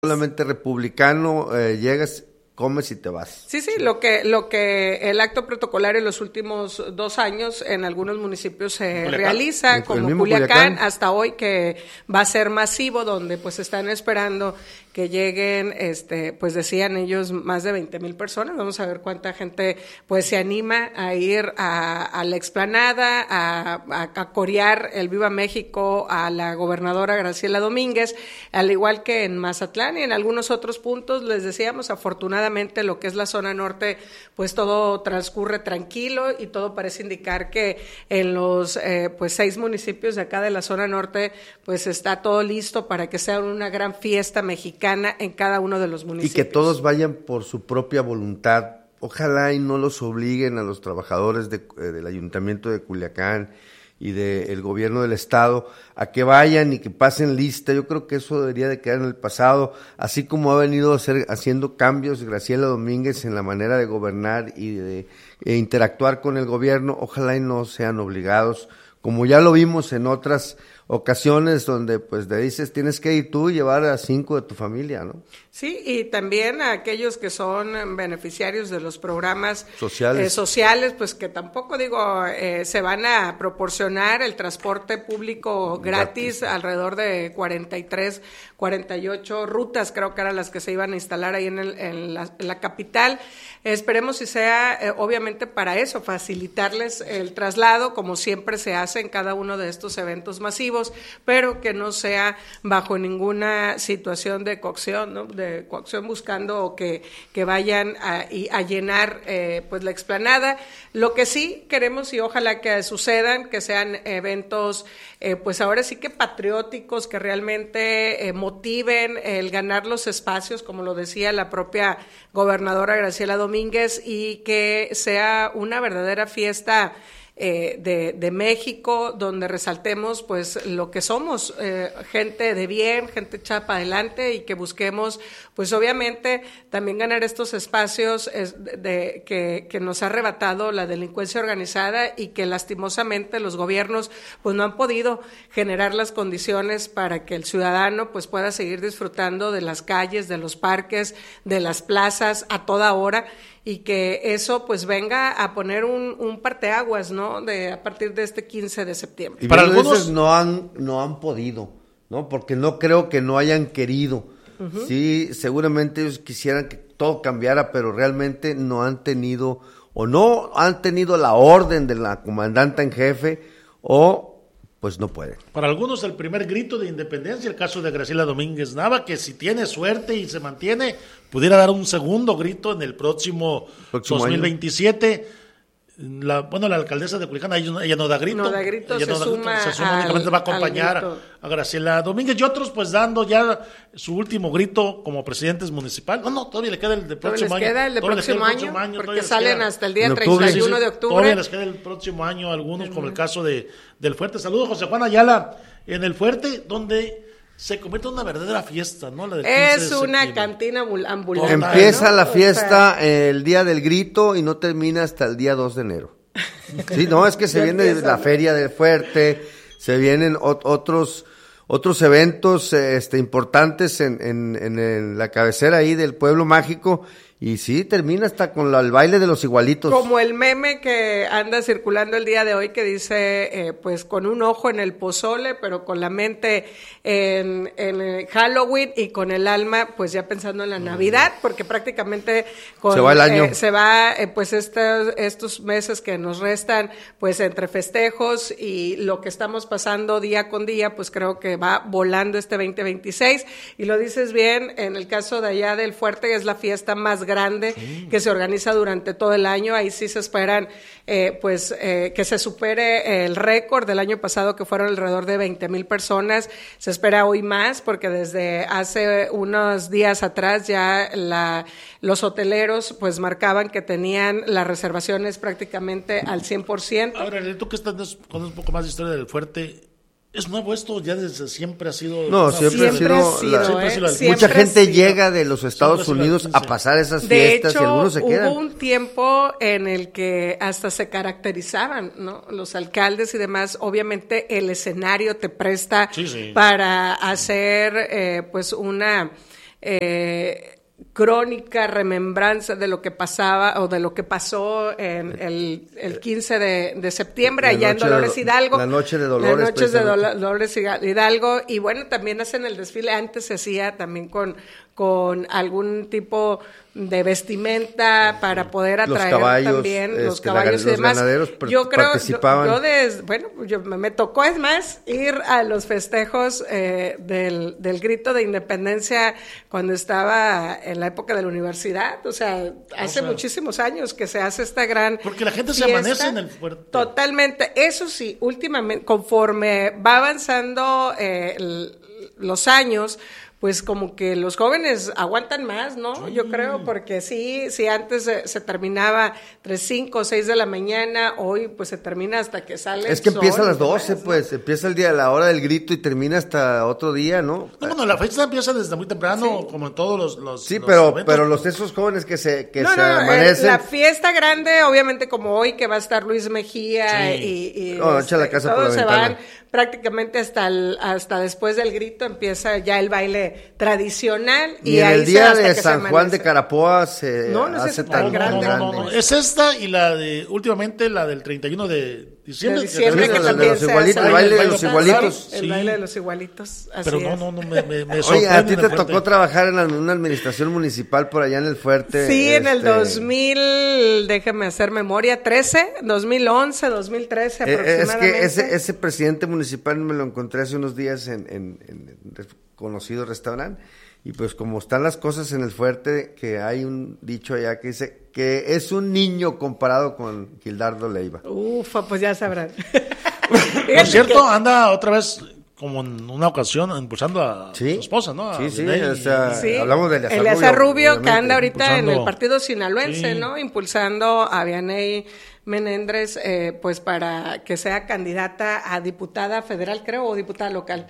solamente republicano, llegas, comes y te vas. Sí, lo que el acto protocolario en los últimos 2 años en algunos municipios se realiza, como Culiacán, hasta hoy, que va a ser masivo, donde pues están esperando que lleguen, pues decían ellos, más de 20,000 personas. Vamos a ver cuánta gente pues se anima a ir a la explanada, a corear el Viva México a la gobernadora Graciela Domínguez, al igual que en Mazatlán y en algunos otros puntos. Les decíamos, afortunadamente lo que es la zona norte, pues todo transcurre tranquilo y todo parece indicar que en los pues 6 municipios de acá de la zona norte, pues está todo listo para que sea una gran fiesta mexicana en cada uno de los municipios. Y que todos vayan por su propia voluntad. Ojalá y no los obliguen a los trabajadores del Ayuntamiento de Culiacán y del gobierno del estado a que vayan y que pasen lista. Yo creo que eso debería de quedar en el pasado, así como ha venido haciendo cambios Graciela Domínguez en la manera de gobernar y de interactuar con el gobierno. Ojalá y no sean obligados, como ya lo vimos en otras ocasiones donde pues le dices tienes que ir tú y llevar a 5 de tu familia, ¿no? Sí, y también a aquellos que son beneficiarios de los programas sociales, pues que tampoco se van a proporcionar el transporte público gratis, alrededor de 43, 48 rutas, creo que eran las que se iban a instalar ahí en la capital. Esperemos si sea, obviamente para eso, facilitarles el traslado, como siempre se hace en cada uno de estos eventos masivos, pero que no sea bajo ninguna situación de coacción, ¿no? De coacción, buscando que vayan a llenar pues la explanada. Lo que sí queremos, y ojalá que sucedan, que sean eventos pues ahora sí que patrióticos, que realmente motiven el ganar los espacios, como lo decía la propia gobernadora Graciela Domínguez, y que sea una verdadera fiesta de México, donde resaltemos pues lo que somos, gente de bien, gente echada para adelante, y que busquemos pues obviamente también ganar estos espacios que nos ha arrebatado la delincuencia organizada, y que lastimosamente los gobiernos pues no han podido generar las condiciones para que el ciudadano pues pueda seguir disfrutando de las calles, de los parques, de las plazas a toda hora, y que eso pues venga a poner un parteaguas, ¿no? A partir de este 15 de septiembre. Y para algunos no han podido, ¿no? Porque no creo que no hayan querido. Uh-huh. Sí, seguramente ellos quisieran que todo cambiara, pero realmente no han tenido la orden de la comandante en jefe, o pues no pueden. Para algunos el primer grito de independencia, el caso de Graciela Domínguez Nava, que si tiene suerte y se mantiene, pudiera dar un segundo grito en el próximo 2027 año. La alcaldesa de Culiacán, ella no da grito. No da grito, ella se suma únicamente va a acompañar a Graciela Domínguez, y otros pues dando ya su último grito como presidentes municipal. No, todavía le queda el del próximo año. Queda el del próximo año, porque salen hasta el día 31 de octubre. Todavía les queda el próximo año a algunos, como el caso del Fuerte. Saludos, José Juan Ayala, en el Fuerte, donde se convierte en una verdadera fiesta, ¿no? Es una cantina ambulante. Empieza, ¿no? La fiesta el día del grito y no termina hasta el día 2 de enero. Sí, no, es que se viene la feria del Fuerte, se vienen otros eventos importantes en la cabecera ahí del pueblo mágico. Y sí, termina hasta con el baile de los igualitos. Como el meme que anda circulando el día de hoy, que dice, pues con un ojo en el pozole, pero con la mente en Halloween, y con el alma pues ya pensando en la Navidad, porque prácticamente se va el año. Se va pues estos meses que nos restan pues entre festejos y lo que estamos pasando día con día, pues creo que va volando este 2026. Y lo dices bien, en el caso de allá del Fuerte es la fiesta más grande que se organiza durante todo el año. Ahí sí se esperan que se supere el récord del año pasado, que fueron alrededor de 20,000 personas. Se espera hoy más, porque desde hace unos días atrás ya los hoteleros pues marcaban que tenían las reservaciones prácticamente al 100%. Ahora, tú que estás con un poco más de historia del Fuerte, ¿es nuevo esto? ¿Ya desde siempre ha sido? No, siempre ha sido. Mucha gente llega de los Estados Unidos a pasar esas fiestas, y algunos se quedan. Hubo un tiempo en el que hasta se caracterizaban, ¿no? Los alcaldes y demás. Obviamente el escenario te presta para hacer pues una crónica, remembranza de lo que pasaba o de lo que pasó en el 15 de septiembre allá en Dolores Hidalgo. La noche de Dolores. Las noches de Dolores Hidalgo. Y bueno, también hacen el desfile. Antes se hacía también con algún tipo de vestimenta para poder atraer también los caballos y demás. Yo creo, participaban. yo me tocó, es más, ir a los festejos del grito de independencia cuando estaba en la época de la universidad, o sea, hace muchísimos años que se hace esta gran porque la gente fiesta. Se amanece en el fuerte. Totalmente, eso sí, últimamente, conforme va avanzando los años, pues como que los jóvenes aguantan más, ¿no? Sí. Yo creo, porque sí, antes se terminaba 3, 5, 6 de la mañana, hoy pues se termina hasta que sale el sol. Es que empieza a las 12, demás, pues, ¿no? Empieza el día, la hora del grito y termina hasta otro día, ¿no? Bueno, la fecha empieza desde muy temprano, como en todos los sí, los pero esos jóvenes que se amanecen. La fiesta grande, obviamente como hoy, que va a estar Luis Mejía y echa la casa por la se ventana. van prácticamente hasta después del grito empieza ya el baile tradicional y en el día de San Juan de Carapoa se hace tan grande. No, es esta y la de últimamente la del 31 de diciembre que también el baile de los igualitos. El baile de los igualitos, así pero es. me Oye, a ti te tocó trabajar en una administración municipal por allá en el Fuerte. Sí, en el 2000, déjame hacer memoria, 2011, 2013 aproximadamente. Es que ese presidente municipal me lo encontré hace unos días en conocido restaurante, y pues como están las cosas en el Fuerte, que hay un dicho allá que dice que es un niño comparado con Gildardo Leiva. Ufa, pues ya sabrán. Por cierto, anda otra vez como en una ocasión impulsando a su esposa, ¿no? Sí, hablamos de Eleazar Rubio, que anda ahorita en el partido sinaloense, ¿no? Impulsando a Vianey Menéndez, pues para que sea candidata a diputada federal, creo, o diputada local,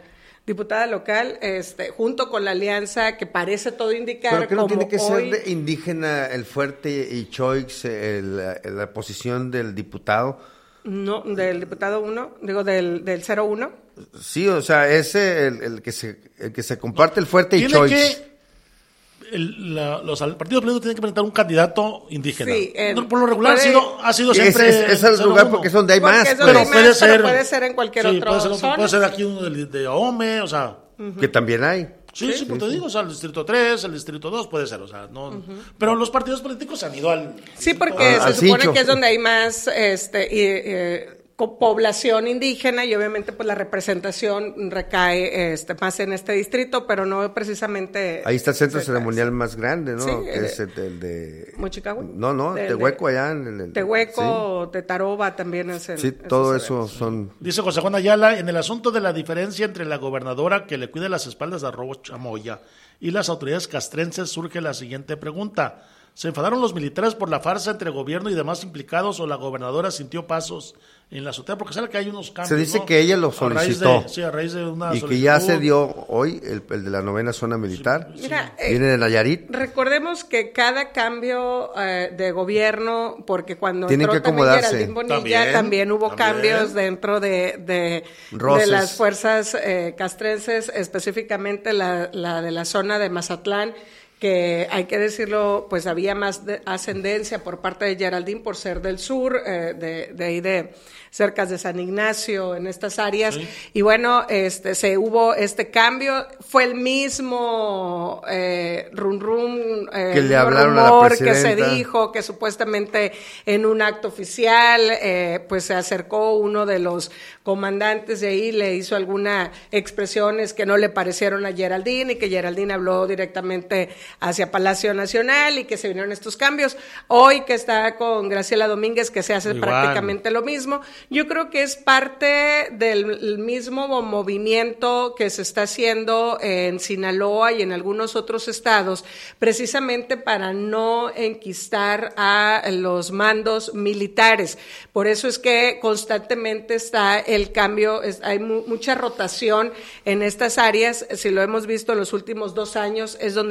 junto con la alianza que parece todo indicar. Pero que no como tiene que hoy... ser de indígena el Fuerte y Choix, la posición del diputado. No, del diputado 1, digo del 01. Sí, o sea, ese el que se comparte el Fuerte y Choix. Los partidos políticos tienen que presentar un candidato indígena. Sí, por lo regular ha sido siempre es el lugar porque es donde hay más. Pero puede ser en cualquier otro zona. Puede ser aquí uno de Ahome, o sea. Que también hay. Sí, pues te digo, o sea, el distrito 3, el distrito 2 puede ser, o sea, no. Pero los partidos políticos se han ido al. Sí, porque se supone que es donde hay más población indígena y obviamente pues la representación recae más en este distrito, pero no precisamente. Ahí está el centro ceremonial más grande, ¿no? Sí, que es el de Mochicagua. No, Tehueco allá en el Tehueco, sí. Tetaroba también es el. Sí, todo eso son. Dice José Juan Ayala, en el asunto de la diferencia entre la gobernadora que le cuide las espaldas a Robo Chamoya y las autoridades castrenses surge la siguiente pregunta. ¿Se enfadaron los militares por la farsa entre gobierno y demás implicados o la gobernadora sintió pasos en la azotea? Porque sabe que hay unos cambios. Se dice, ¿no?, que ella lo solicitó. A raíz de una solicitud. Que ya se dio hoy el de la 9ª zona militar. Sí. Mira, viene de Nayarit. Recordemos que cada cambio de gobierno, porque cuando tienen entró que acomodarse. Geraldine Bonilla, también hubo cambios dentro de las fuerzas castrenses, específicamente la de la zona de Mazatlán, que hay que decirlo, pues había más ascendencia por parte de Geraldine por ser del sur, de ahí de cerca de San Ignacio, en estas áreas, sí. Y bueno, hubo este cambio, fue el mismo que le hablaron a la presidenta, que se dijo que supuestamente en un acto oficial, pues se acercó uno de los comandantes de ahí, le hizo algunas expresiones que no le parecieron a Geraldine y que Geraldine habló directamente hacia Palacio Nacional y que se vinieron estos cambios. Hoy que está con Graciela Domínguez, que se hace prácticamente lo mismo. Yo creo que es parte del mismo movimiento que se está haciendo en Sinaloa y en algunos otros estados, precisamente para no enquistar a los mandos militares. Por eso es que constantemente está el cambio, hay mucha rotación en estas áreas. Si lo hemos visto en los últimos 2 años, es donde ha sido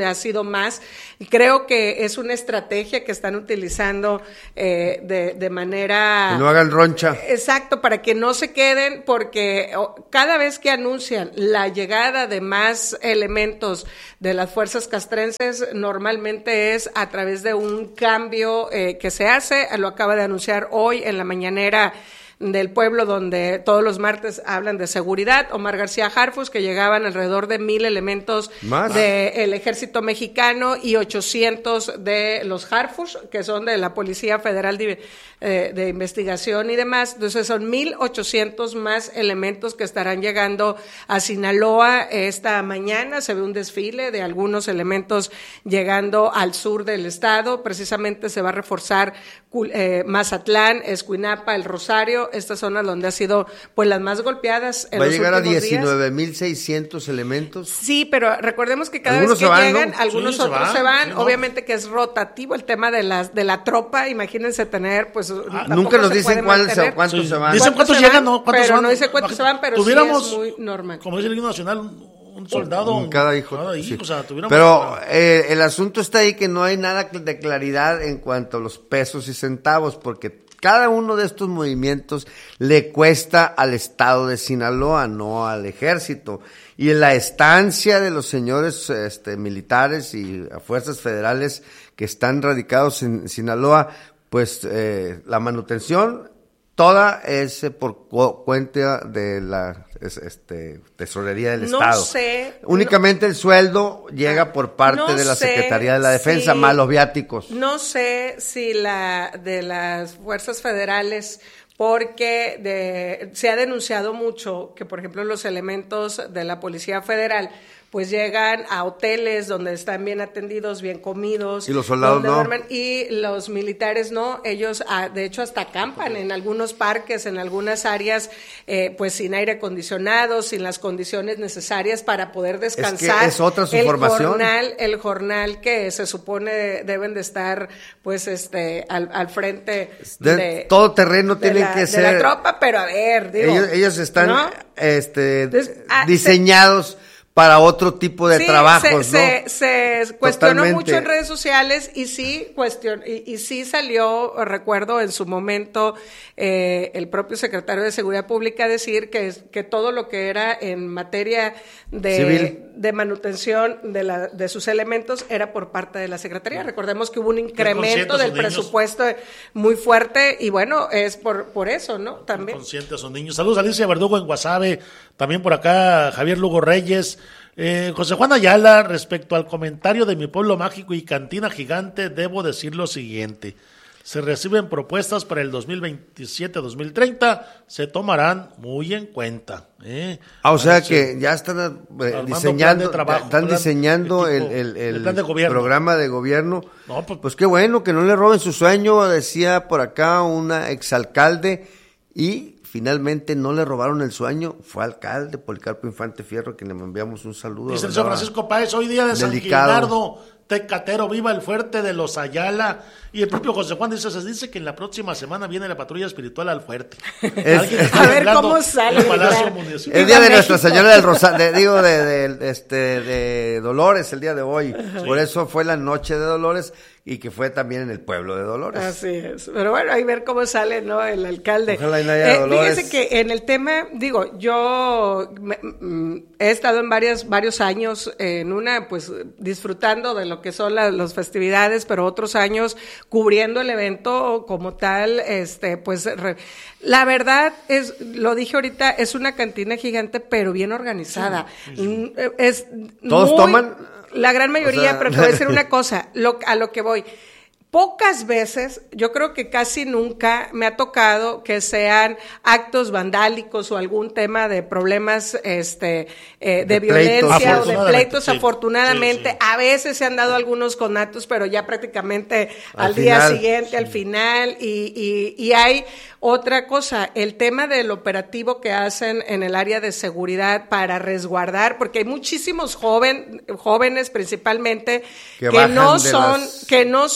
más. Y creo que es una estrategia que están utilizando de manera... Que no hagan roncha. Exacto, para que no se queden, porque cada vez que anuncian la llegada de más elementos de las fuerzas castrenses, normalmente es a través de un cambio que se hace. Lo acaba de anunciar hoy en la mañanera del pueblo, donde todos los martes hablan de seguridad, Omar García Harfuch, que llegaban alrededor de 1,000 elementos del ejército mexicano y 800 de los Harfuch, que son de la Policía Federal de Investigación y demás. Entonces son 1,800 más elementos que estarán llegando a Sinaloa esta mañana. Se ve un desfile de algunos elementos llegando al sur del estado. Precisamente se va a reforzar Mazatlán, Escuinapa, El Rosario, estas zonas donde ha sido pues las más golpeadas en los últimos días. ¿Va a llegar a 19,600 elementos? Sí, pero recordemos que cada vez que llegan, algunos otros se van, obviamente que es rotativo el tema de la tropa. Imagínense tener, pues nunca nos dicen cuántos se van. Dicen cuántos llegan, no, cuántos se van. No dice cuántos se van, pero sí es muy normal. Como dice el himno nacional, un soldado en cada hijo. Sí. O sea, pero el asunto está ahí que no hay nada de claridad en cuanto a los pesos y centavos, porque cada uno de estos movimientos le cuesta al estado de Sinaloa, no al ejército. Y en la estancia de los señores militares y fuerzas federales que están radicados en Sinaloa, pues la manutención toda es por cuenta de la tesorería del Estado. Únicamente el sueldo llega por parte de la Secretaría de la Defensa, más los viáticos. No sé si de las fuerzas federales, porque se ha denunciado mucho que, por ejemplo, los elementos de la Policía Federal pues llegan a hoteles donde están bien atendidos, bien comidos. Y los soldados no. Duermen, y los militares no. Ellos, de hecho, hasta acampan en algunos parques, en algunas áreas, pues sin aire acondicionado, sin las condiciones necesarias para poder descansar. Es otra su formación. El jornal que se supone deben de estar, pues, al frente de todo terreno tienen que ser de la tropa, pero a ver, digo, ellos están, ¿no? Diseñados para otro tipo de trabajos, ¿no? Se cuestionó mucho en redes sociales y sí salió, recuerdo en su momento, el propio secretario de Seguridad Pública decir que todo lo que era en materia de manutención de sus elementos era por parte de la Secretaría. Recordemos que hubo un incremento del presupuesto muy fuerte y bueno, es por eso, ¿no? También. Consciente a sus niños. Saludos a Alicia Verdugo en Guasave, también por acá Javier Lugo Reyes. José Juan Ayala, respecto al comentario de mi pueblo mágico y cantina gigante, debo decir lo siguiente: se reciben propuestas para el 2027-2030, se tomarán muy en cuenta. O sea que ya están diseñando, diseñando el plan de gobierno. Programa de gobierno. No, pues qué bueno, que no le roben su sueño, decía por acá una exalcalde, y finalmente no le robaron el sueño, fue alcalde Policarpo Infante Fierro, que le enviamos un saludo. Dice el señor Francisco Páez, hoy día de San Gildardo, Tecatero, viva el fuerte de los Ayala. Y el propio José Juan dice que en la próxima semana viene la patrulla espiritual al fuerte. A ver cómo sale. El día de Nuestra Señora del Rosario, de Dolores, el día de hoy. Sí. Por eso fue la noche de Dolores, y que fue también en el pueblo de Dolores. Así es. Pero bueno, ahí ver cómo sale, ¿no? El alcalde. Ojalá y no haya Dolores. Fíjese que en el tema, digo, yo he estado en varios años en una, pues, disfrutando de lo que son las festividades, pero otros años cubriendo el evento como tal, pues, la verdad es, lo dije ahorita, es una cantina gigante, pero bien organizada. Sí. ¿Todos toman? La gran mayoría, pero te voy a decir una cosa, a lo que voy. Pocas veces, yo creo que casi nunca me ha tocado que sean actos vandálicos o algún tema de problemas de violencia o de pleitos, sí. Afortunadamente. Sí. A veces se han dado algunos conatos, pero ya prácticamente al día siguiente, al final, y hay otra cosa, el tema del operativo que hacen en el área de seguridad para resguardar, porque hay muchísimos jóvenes principalmente que no son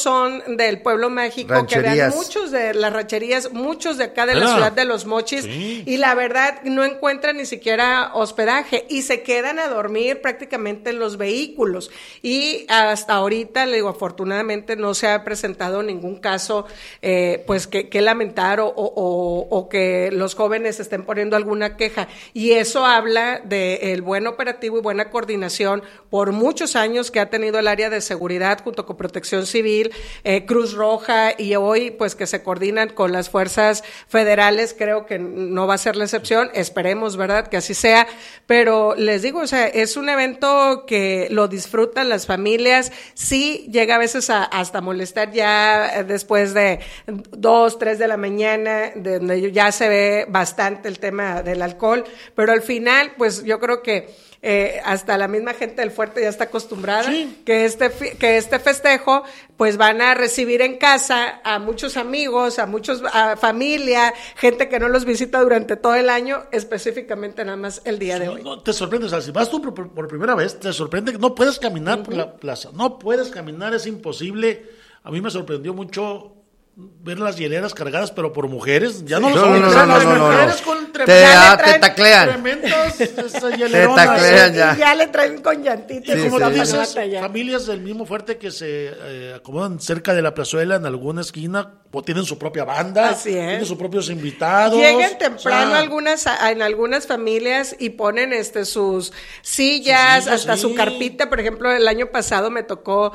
del Pueblo Mágico, que vean muchos de las rancherías, muchos de acá de la ciudad de Los Mochis, y la verdad no encuentran ni siquiera hospedaje y se quedan a dormir prácticamente en los vehículos. Y hasta ahorita, le digo, afortunadamente no se ha presentado ningún caso pues que lamentar o que los jóvenes estén poniendo alguna queja. Y eso habla del buen operativo y buena coordinación por muchos años que ha tenido el área de seguridad junto con Protección Civil, Cruz Roja, y hoy pues que se coordinan con las fuerzas federales. Creo que no va a ser la excepción, esperemos, ¿verdad?, que así sea, pero les digo, o sea, es un evento que lo disfrutan las familias. Sí llega a veces hasta molestar ya después de 2, 3 de la mañana, donde ya se ve bastante el tema del alcohol, pero al final pues yo creo que hasta la misma gente del fuerte ya está acostumbrada, que este festejo pues van a recibir en casa a muchos amigos, a familia, gente que no los visita durante todo el año, específicamente nada más el día de hoy. No, te sorprende, o sea, si vas tú por primera vez, te sorprende que no puedes caminar por la plaza, no puedes caminar, es imposible. A mí me sorprendió mucho ver las hieleras cargadas, pero por mujeres, ya no los hombres, las mujeres con te taclean. Tremendos, te taclean ya. Y ya le traen con llantitas. Como tú dices, familias del mismo fuerte que se acomodan cerca de la plazuela en alguna esquina, o tienen su propia banda, tienen sus propios invitados. Llegan temprano en algunas familias y ponen sus sillas, hasta su carpita. Por ejemplo, el antepasado me tocó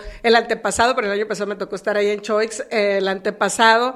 estar ahí en Choix, el antepasado,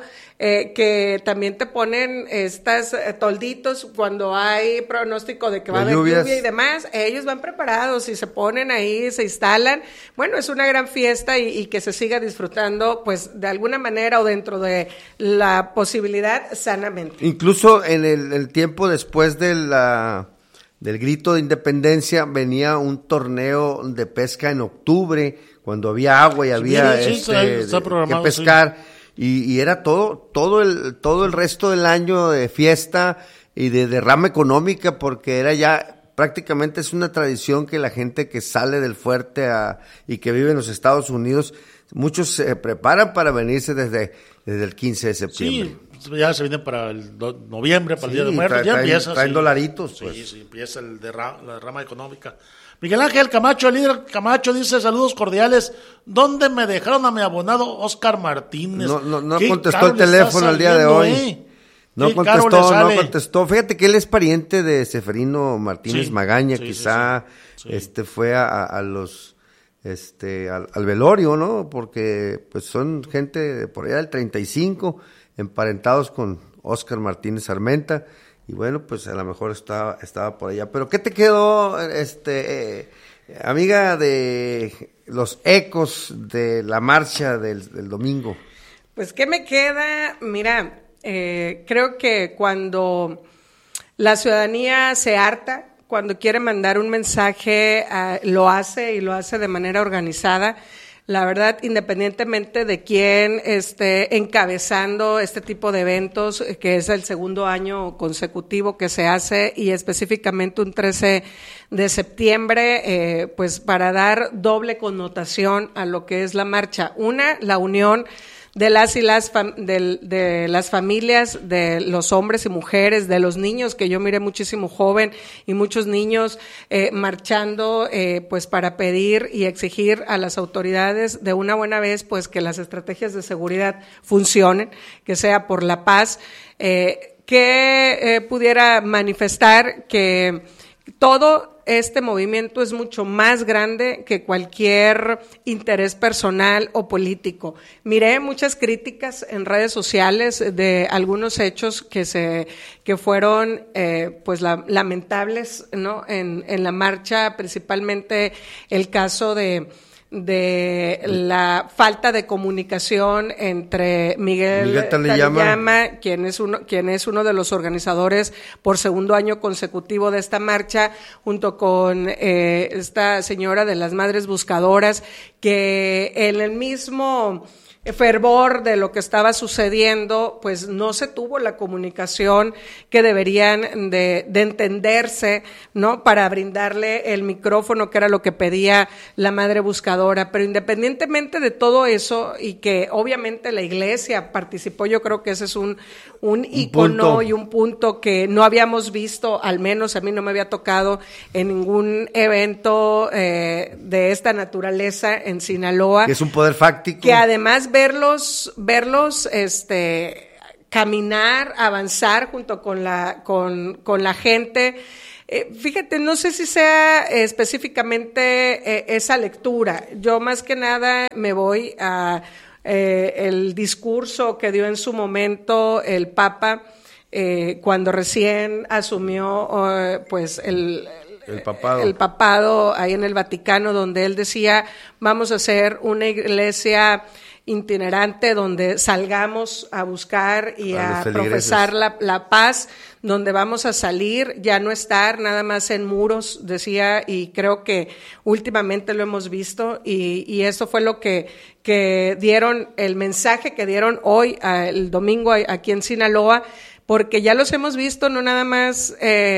que también te ponen estas tolditos cuando hay pronóstico de que va a haber lluvia y demás. Ellos van preparados y se ponen ahí, se instalan. Bueno, es una gran fiesta y que se siga disfrutando, pues, de alguna manera o dentro de la posibilidad sanamente. Incluso en el tiempo después del grito de independencia venía un torneo de pesca en octubre, cuando había agua y había que pescar. Y era todo el resto del año de fiesta y de derrama económica, porque era ya prácticamente es una tradición que la gente que sale del fuerte y que vive en los Estados Unidos, muchos se preparan para venirse desde el 15 de septiembre. Sí, ya se vienen para el noviembre, para el Día de Muertos, ya empieza. Traen dolaritos. Pues. Sí, empieza la derrama económica. Miguel Ángel Camacho, el líder Camacho, dice: saludos cordiales. ¿Dónde me dejaron a mi abonado Oscar Martínez? No contestó el teléfono el día de hoy. No contestó. Fíjate que él es pariente de Seferino Martínez Magaña, quizá fue a los al velorio, ¿no? Porque pues son gente por allá del 35, emparentados con Oscar Martínez Armenta. Y bueno, pues a lo mejor estaba por allá. Pero ¿qué te quedó, amiga, de los ecos de la marcha del domingo? Pues, ¿qué me queda? Mira, creo que cuando la ciudadanía se harta, cuando quiere mandar un mensaje, lo hace de manera organizada. La verdad, independientemente de quién esté encabezando este tipo de eventos, que es el segundo año consecutivo que se hace, y específicamente un 13 de septiembre, pues para dar doble connotación a lo que es la marcha. Una, la unión de las familias, de los hombres y mujeres, de los niños, que yo miré muchísimo joven y muchos niños marchando pues para pedir y exigir a las autoridades de una buena vez pues que las estrategias de seguridad funcionen, que sea por la paz, que pudiera manifestar que todo este movimiento es mucho más grande que cualquier interés personal o político. Miré muchas críticas en redes sociales de algunos hechos que fueron pues lamentables, ¿no? En la marcha, principalmente el caso de la falta de comunicación entre Miguel Talillama, quien es uno de los organizadores por segundo año consecutivo de esta marcha, junto con esta señora de las Madres Buscadoras, que en el mismo fervor de lo que estaba sucediendo, pues no se tuvo la comunicación que deberían de entenderse, ¿no? Para brindarle el micrófono, que era lo que pedía la madre buscadora. Pero independientemente de todo eso, y que obviamente la iglesia participó, yo creo que ese es un icono y un punto que no habíamos visto, al menos a mí no me había tocado en ningún evento de esta naturaleza en Sinaloa. Que es un poder fáctico. Que además verlos caminar, avanzar junto con la gente. Fíjate, no sé si sea específicamente esa lectura. Yo más que nada me voy a el discurso que dio en su momento el Papa cuando recién asumió pues el papado ahí en el Vaticano, donde él decía: vamos a hacer una iglesia itinerante donde salgamos a buscar y a profesar la paz, donde vamos a salir, ya no estar nada más en muros, decía, y creo que últimamente lo hemos visto, y eso fue lo que dieron, el mensaje que dieron hoy, el domingo aquí en Sinaloa, porque ya los hemos visto no nada más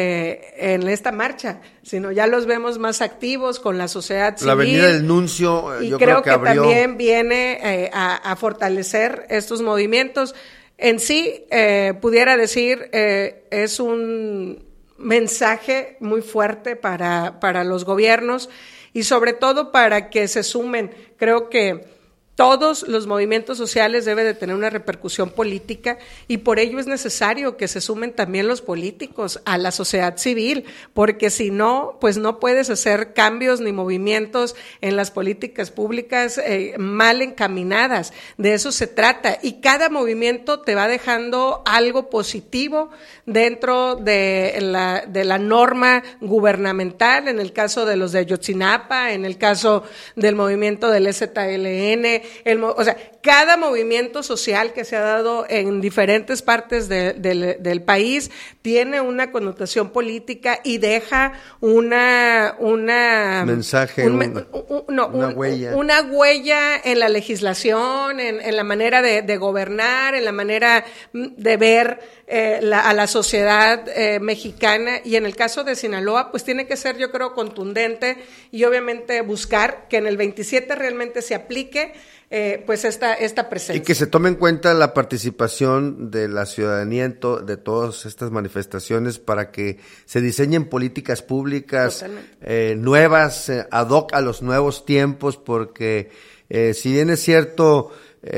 en esta marcha, sino ya los vemos más activos con la sociedad civil. La venida del nuncio, y yo creo que abrió. También viene a fortalecer estos movimientos. En sí, pudiera decir, es un mensaje muy fuerte para los gobiernos y sobre todo para que se sumen. Creo que todos los movimientos sociales deben de tener una repercusión política y por ello es necesario que se sumen también los políticos a la sociedad civil, porque si no, pues no puedes hacer cambios ni movimientos en las políticas públicas mal encaminadas. De eso se trata y cada movimiento te va dejando algo positivo dentro de la norma gubernamental, en el caso de los de Ayotzinapa, en el caso del movimiento del EZLN, o sea, cada movimiento social que se ha dado en diferentes partes del país tiene una connotación política y deja una mensaje, una huella. Una huella en la legislación, en la manera de gobernar, en la manera de ver a la sociedad mexicana, y en el caso de Sinaloa, pues tiene que ser, yo creo, contundente y obviamente buscar que en el 27 realmente se aplique pues esta presencia. Y que se tome en cuenta la participación de la ciudadanía de todas estas manifestaciones para que se diseñen políticas públicas nuevas, ad hoc a los nuevos tiempos, porque si bien es cierto,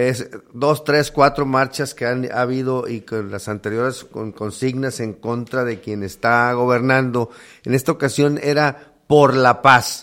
2, 3, 4 marchas que ha habido y con las anteriores con consignas en contra de quien está gobernando, en esta ocasión era por la paz.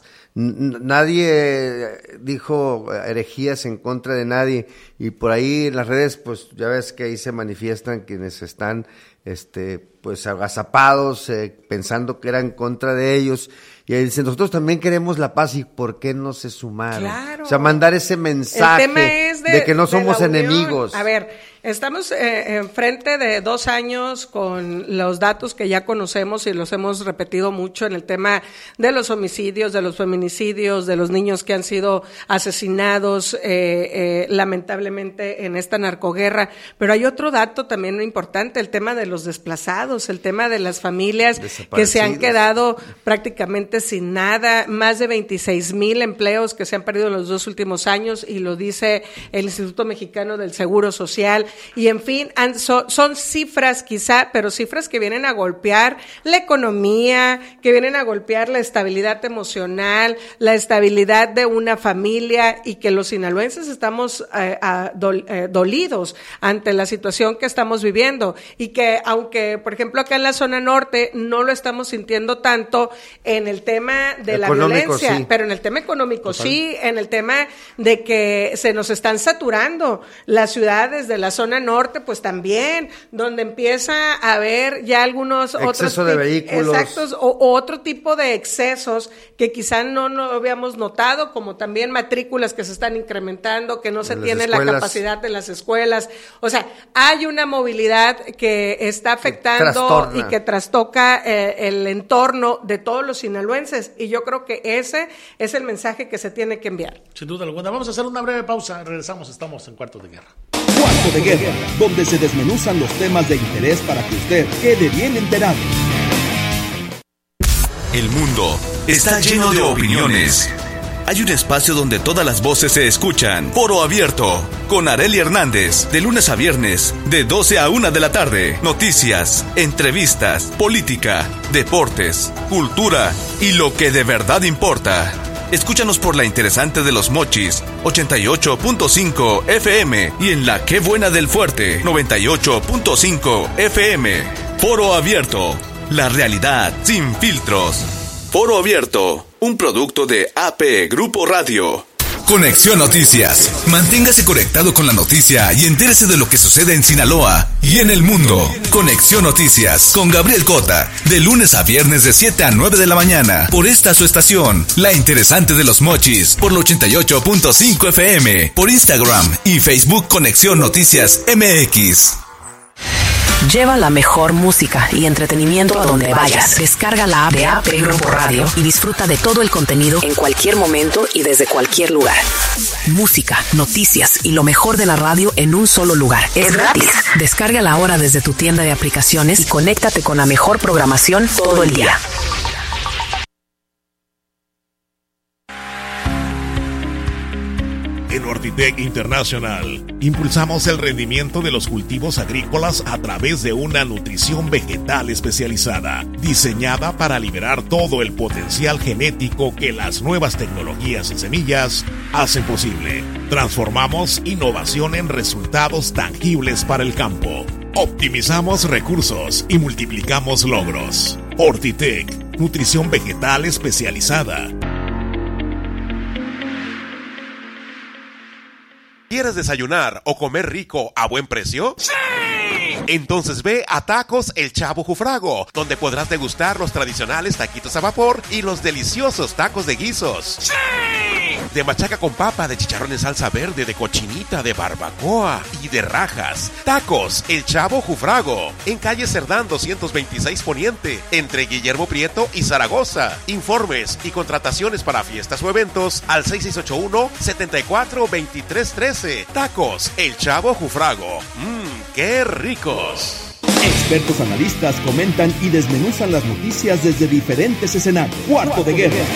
Nadie dijo herejías en contra de nadie, y por ahí en las redes pues ya ves que ahí se manifiestan quienes están pues agazapados, pensando que era en contra de ellos, y ahí dicen: nosotros también queremos la paz, ¿y por qué no se sumaron? Claro. O sea, mandar ese mensaje de que no somos enemigos. A ver, estamos enfrente de 2 años con los datos que ya conocemos y los hemos repetido mucho en el tema de los homicidios, de los feminicidios, de los niños que han sido asesinados lamentablemente en esta narcoguerra. Pero hay otro dato también importante, el tema de los desplazados, el tema de las familias que se han quedado prácticamente sin nada, más de 26,000 empleos que se han perdido en los 2 últimos años, y lo dice el Instituto Mexicano del Seguro Social, y en fin, son cifras quizá, pero cifras que vienen a golpear la economía, que vienen a golpear la estabilidad emocional, la estabilidad de una familia, y que los sinaloenses estamos dolidos ante la situación que estamos viviendo, y que aunque, por ejemplo, acá en la zona norte no lo estamos sintiendo tanto en el tema de la violencia, sí, pero en el tema económico sí, en el tema de que se nos están saturando las ciudades de la zona zona norte, pues también, donde empieza a haber ya algunos exceso de vehículos. Exactos, o otro tipo de excesos que quizá no habíamos notado, como también matrículas que se están incrementando, que no se tiene la capacidad en las escuelas. O sea, hay una movilidad que está afectando y que trastoca el entorno de todos los sinaloenses, y yo creo que ese es el mensaje que se tiene que enviar. Sin duda alguna. Vamos a hacer una breve pausa, regresamos, estamos en Cuarto de Guerra. Cuarto de Guerra, donde se desmenuzan los temas de interés para que usted quede bien enterado. El mundo está lleno de opiniones. Hay un espacio donde todas las voces se escuchan. Foro Abierto, con Arely Hernández, de lunes a viernes, de 12 a 1 de la tarde. Noticias, entrevistas, política, deportes, cultura y lo que de verdad importa. Escúchanos por la interesante de Los Mochis, 88.5 FM, y en la Qué Buena del Fuerte, 98.5 FM. Foro Abierto, la realidad sin filtros. Foro Abierto, un producto de AP Grupo Radio. Conexión Noticias. Manténgase conectado con la noticia y entérese de lo que sucede en Sinaloa y en el mundo. Conexión Noticias con Gabriel Cota, de lunes a viernes de 7 a 9 de la mañana, por esta su estación, La Interesante de Los Mochis, por el 88.5 FM, por Instagram y Facebook Conexión Noticias MX. Lleva la mejor música y entretenimiento a donde vayas. Descarga la app de AP Grupo Radio y disfruta de todo el contenido en cualquier momento y desde cualquier lugar. Música, noticias y lo mejor de la radio en un solo lugar. Es gratis. Descárgala ahora desde tu tienda de aplicaciones y conéctate con la mejor programación todo el día. En Ortitec International, impulsamos el rendimiento de los cultivos agrícolas a través de una nutrición vegetal especializada, diseñada para liberar todo el potencial genético que las nuevas tecnologías y semillas hacen posible. Transformamos innovación en resultados tangibles para el campo. Optimizamos recursos y multiplicamos logros. Ortitec, nutrición vegetal especializada. ¿Quieres desayunar o comer rico a buen precio? ¡Sí! Entonces ve a Tacos El Chavo Jufrago, donde podrás degustar los tradicionales taquitos a vapor y los deliciosos tacos de guisos. ¡Sí! De machaca con papa, de chicharrón en salsa verde, de cochinita, de barbacoa y de rajas. Tacos El Chavo Jufrago, en calle Cerdán 226 Poniente, entre Guillermo Prieto y Zaragoza. Informes y contrataciones para fiestas o eventos al 6681-742313. Tacos El Chavo Jufrago. ¡Qué ricos! Expertos analistas comentan y desmenuzan las noticias desde diferentes escenarios. Cuarto de Guerra.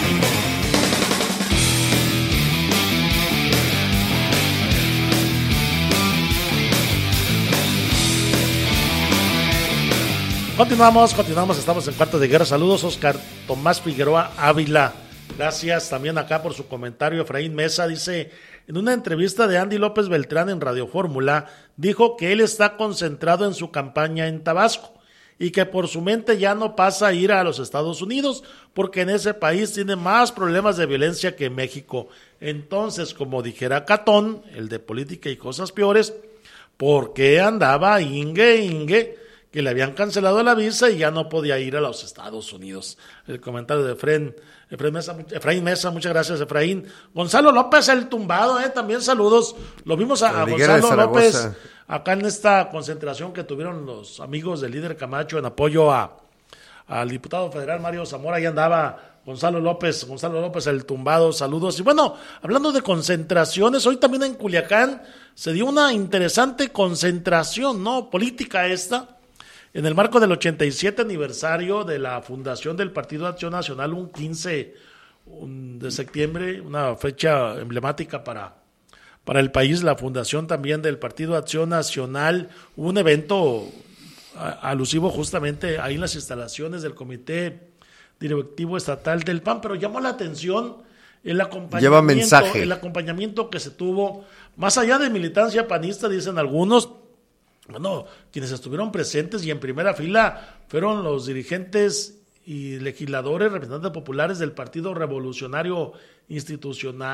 Continuamos, estamos en Cuarto de Guerra. Saludos, Oscar Tomás Figueroa Ávila. Gracias también acá por su comentario. Efraín Mesa dice, en una entrevista de Andy López Beltrán en Radio Fórmula, dijo que él está concentrado en su campaña en Tabasco y que por su mente ya no pasa a ir a los Estados Unidos porque en ese país tiene más problemas de violencia que México. Entonces, como dijera Catón, el de Política y Cosas Peores, ¿por qué andaba Inge? Que le habían cancelado la visa y ya no podía ir a los Estados Unidos. El comentario de Efraín Mesa, muchas gracias, Efraín. Gonzalo López, el tumbado, también saludos. Lo vimos a Gonzalo López acá en esta concentración que tuvieron los amigos del líder Camacho en apoyo al diputado federal Mario Zamora. Ahí andaba Gonzalo López, el tumbado, saludos. Y bueno, hablando de concentraciones, hoy también en Culiacán se dio una interesante concentración, ¿no? Política esta. En el marco del 87 aniversario de la fundación del Partido Acción Nacional, un 15 de septiembre, una fecha emblemática para el país, la fundación también del Partido Acción Nacional, hubo un evento alusivo justamente ahí en las instalaciones del Comité Directivo Estatal del PAN, pero llamó la atención el acompañamiento que se tuvo, más allá de militancia panista, dicen algunos. Bueno, quienes estuvieron presentes y en primera fila fueron los dirigentes y legisladores, representantes populares del Partido Revolucionario Institucional,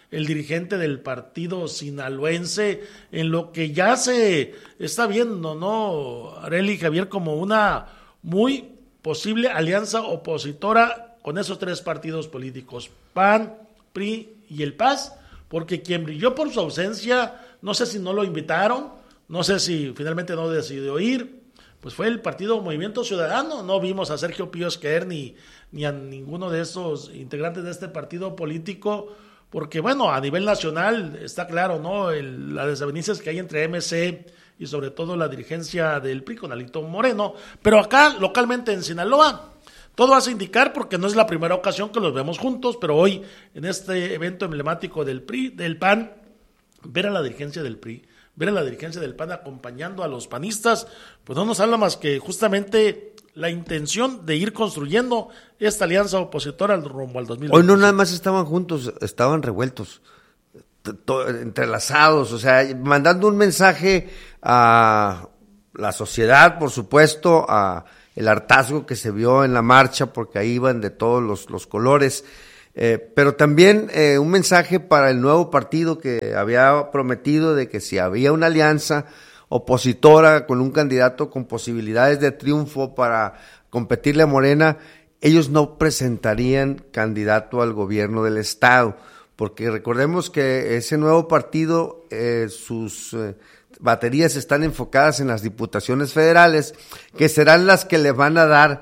el dirigente del partido sinaloense, en lo que ya se está viendo, ¿no, Arely, Javier, como una muy posible alianza opositora con esos 3 partidos políticos, PAN, PRI y el PAS, porque quien brilló por su ausencia, no sé si no lo invitaron, no sé si finalmente no decidió ir, pues fue el partido Movimiento Ciudadano. No vimos a Sergio Pío Esquer ni a ninguno de esos integrantes de este partido político, porque bueno, a nivel nacional está claro, ¿no? Las desavenencias que hay entre MC y sobre todo la dirigencia del PRI con Alito Moreno, pero acá localmente en Sinaloa todo hace indicar, porque no es la primera ocasión que los vemos juntos, pero hoy en este evento emblemático del PRI, del PAN, ver a la dirigencia del PRI, ver a la dirigencia del PAN acompañando a los panistas, pues no nos habla más que justamente la intención de ir construyendo esta alianza opositora rumbo al 2020. Hoy no nada más estaban juntos, estaban revueltos, entrelazados, o sea, mandando un mensaje a la sociedad, por supuesto, a el hartazgo que se vio en la marcha, porque ahí iban de todos los colores, pero también un mensaje para el nuevo partido que había prometido de que si había una alianza opositora con un candidato con posibilidades de triunfo para competirle a Morena, ellos no presentarían candidato al gobierno del estado, porque recordemos que ese nuevo partido, sus baterías están enfocadas en las diputaciones federales, que serán las que le van a dar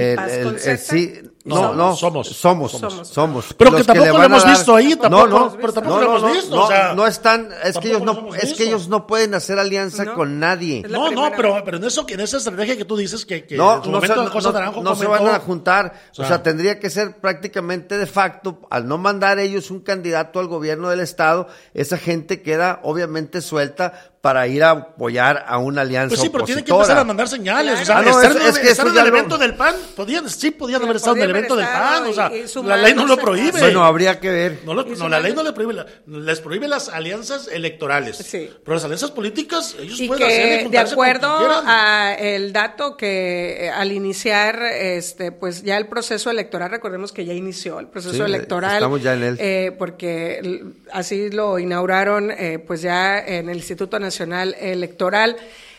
somos. Pero que tampoco lo hemos visto ahí, tampoco lo hemos visto. No están, que ellos no pueden hacer alianza con nadie. Pero en esa estrategia que tú dices que en su momento José Naranjo no se van a juntar, o sea, tendría que ser prácticamente de facto, al no mandar ellos un candidato al gobierno del estado, esa gente queda obviamente suelta para ir a apoyar a una alianza opositora. Pues sí, pero tienen que empezar a mandar señales. Claro. O sea, estar en el evento del PAN, podían haber estado en el evento del PAN, o sea, la ley no lo prohíbe. Bueno, habría que ver. La ley no le prohíbe, les prohíbe las alianzas electorales. Sí. Pero las alianzas políticas, ellos pueden hacer y de acuerdo a el dato que al iniciar pues ya el proceso electoral, recordemos que ya inició el proceso electoral. Estamos ya en él. Porque así lo inauguraron pues ya en el Instituto Nacional Electoral.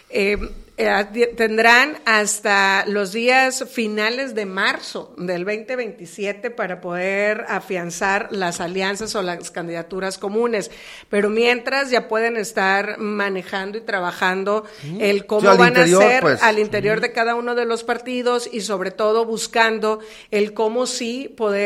Tendrán hasta los días finales de marzo del 2027 para poder afianzar las alianzas o las candidaturas comunes, pero mientras ya pueden estar manejando y trabajando el cómo van a ser pues, al interior de cada uno de los partidos y sobre todo buscando el cómo sí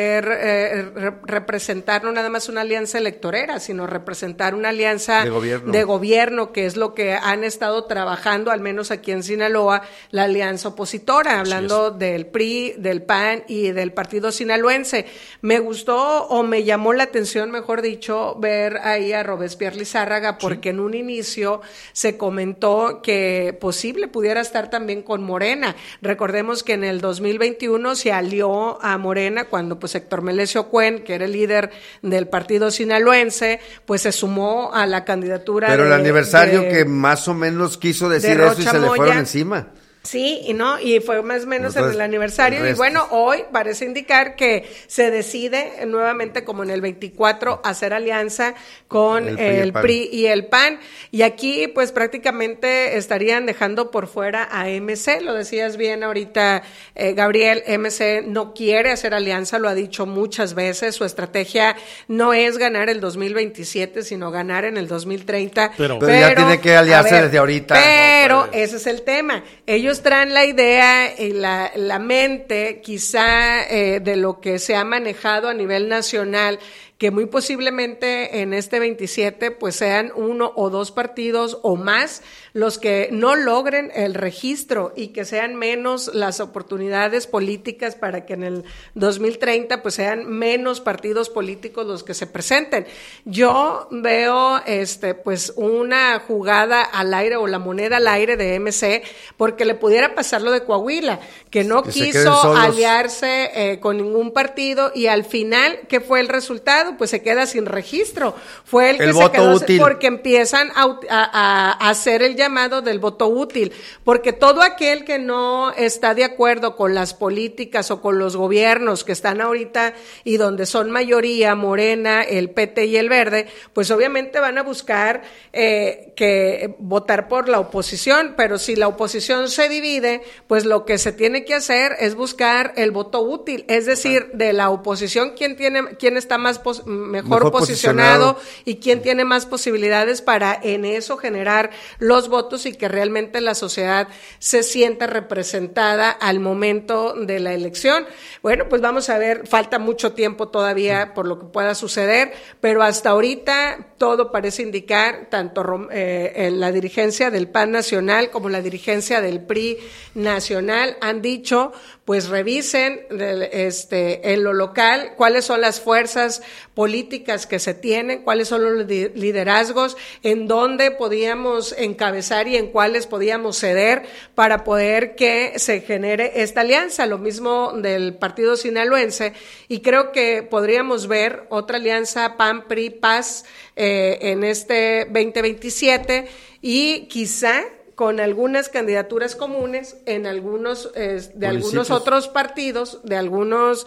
poder representar no nada más una alianza electorera, sino representar una alianza de gobierno, que es lo que han estado trabajando, al menos aquí en Sinaloa, la alianza opositora, hablando del PRI, del PAN y del partido sinaloense. Me gustó o me llamó la atención, mejor dicho, ver ahí a Robespierre Lizárraga, porque en un inicio se comentó que posible pudiera estar también con Morena. Recordemos que en el 2021 se alió a Morena cuando pues Héctor Melesio Cuen, que era el líder del partido sinaloense, pues se sumó a la candidatura. Pero el aniversario que más o menos quiso decir eso y se le fueron encima. Sí, y fue más o menos en el aniversario, y bueno, hoy parece indicar que se decide nuevamente, como en el 24, hacer alianza con el PRI y el PAN, y aquí pues prácticamente estarían dejando por fuera a MC, lo decías bien ahorita, Gabriel. MC no quiere hacer alianza, lo ha dicho muchas veces, su estrategia no es ganar el 2027, sino ganar en el 2030. Pero ya tiene que aliarse desde ahorita. Pero ese es el tema, ellos traen la idea y la mente quizá de lo que se ha manejado a nivel nacional, que muy posiblemente en este 27 pues sean uno o dos partidos o más los que no logren el registro y que sean menos las oportunidades políticas para que en el 2030 pues sean menos partidos políticos los que se presenten. Yo veo pues una jugada al aire o la moneda al aire de MC, porque le pudiera pasar lo de Coahuila, que no quiso aliarse con ningún partido, y al final, ¿qué fue el resultado? Estado, pues se queda sin registro. Fue el que voto se quedó útil. porque empiezan a hacer el llamado del voto útil, porque todo aquel que no está de acuerdo con las políticas o con los gobiernos que están ahorita y donde son mayoría Morena, el PT y el Verde, pues obviamente van a buscar que votar por la oposición, pero si la oposición se divide, pues lo que se tiene que hacer es buscar el voto útil, es decir, de la oposición quién está mejor posicionado y quién tiene más posibilidades para en eso generar los votos y que realmente la sociedad se sienta representada al momento de la elección. Bueno, pues vamos a ver, falta mucho tiempo todavía por lo que pueda suceder, pero hasta ahorita todo parece indicar, tanto la dirigencia del PAN nacional como la dirigencia del PRI nacional han dicho, pues revisen en lo local cuáles son las fuerzas políticas que se tienen, cuáles son los liderazgos, en dónde podíamos encabezar y en cuáles podíamos ceder para poder que se genere esta alianza, lo mismo del partido sinaloense, y creo que podríamos ver otra alianza PAN-PRI-PAS en este 2027 y quizá con algunas candidaturas comunes en algunos algunos otros partidos, de algunos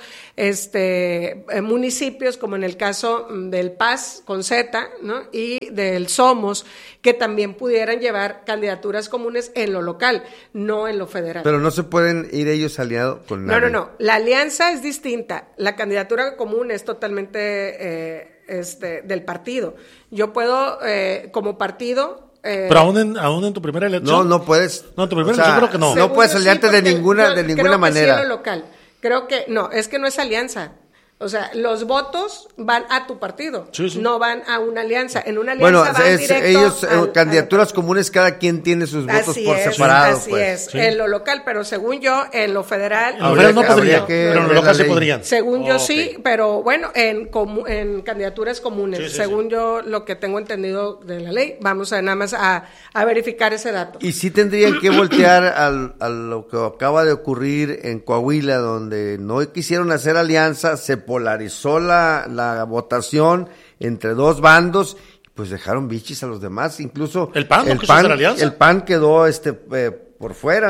municipios, como en el caso del PAS con Z, ¿no? Y del Somos, que también pudieran llevar candidaturas comunes en lo local, no en lo federal. Pero no se pueden ir ellos aliados con nadie. No. La alianza es distinta. La candidatura común es totalmente del partido. Yo puedo, como partido. Pero aún en tu primera elección. No puedes. No, en tu primera elección creo que no. No puedes aliarte de ninguna manera. Sí, en lo local. Creo que no, es que no es alianza. O sea, los votos van a tu partido, no van a una alianza. En una alianza van directo ellos, candidaturas comunes, cada quien tiene sus votos por separado. Así es, en lo local, pero según yo, en lo federal... En lo federal no podrían, pero en lo local sí podrían. Según yo sí, pero bueno, en candidaturas comunes, según yo lo que tengo entendido de la ley, vamos a nada más a verificar ese dato. Y sí tendrían que voltear a lo que acaba de ocurrir en Coahuila, donde no quisieron hacer alianza, se polarizó la votación entre dos bandos, pues dejaron bichis a los demás, incluso el PAN no quiso hacer alianza. El PAN quedó por fuera,